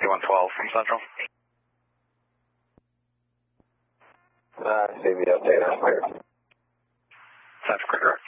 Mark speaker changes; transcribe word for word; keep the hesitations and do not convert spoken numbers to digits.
Speaker 1: thirty-one twelve from Central.
Speaker 2: Uh, I see the update on fire.
Speaker 1: Central, correct.